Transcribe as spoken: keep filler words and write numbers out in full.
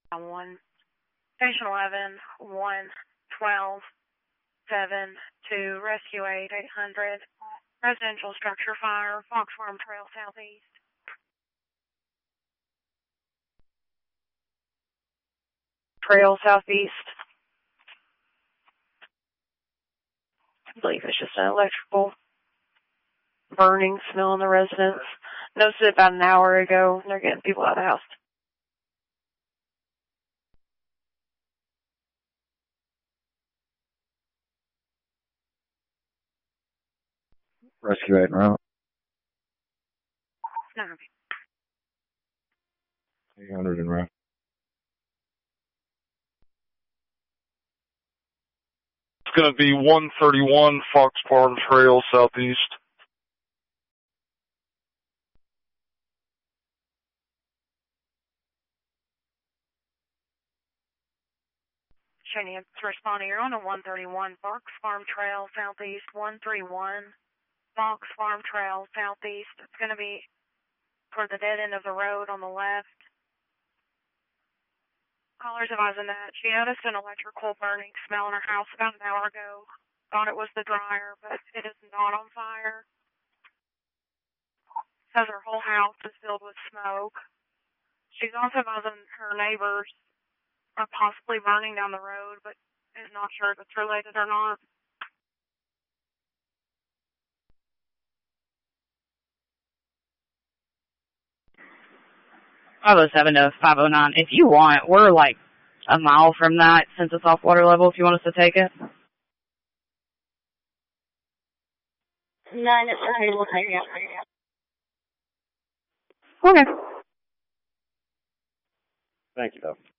one, Station eleven, one, twelve, seven, two, Rescue eight, eight hundred, residential structure fire, Fox Farm Trail Southeast. Trail Southeast. I believe it's just an electrical burning smell in the residence. Noticed it about an hour ago. They're getting people out of the house. Rescue eight en route. No. eight hundred en route. It's going to be one thirty-one Fox Farm Trail Southeast. Shania, it's responding. You're on a one thirty-one Fox Farm Trail Southeast, one thirty-one Fox Farm Trail Southeast. It's going to be toward the dead end of the road on the left. Caller's advising that she noticed an electrical burning smell in her house about an hour ago. Thought it was the dryer, but it is not on fire. Says her whole house is filled with smoke. She's also advising her neighbors are possibly burning down the road, but is not sure if it's related or not. five oh seven to five oh nine. If you want, we're like a mile from that since it's off water level if you want us to take it. No, it's not. We'll take it. Okay. Thank you, though.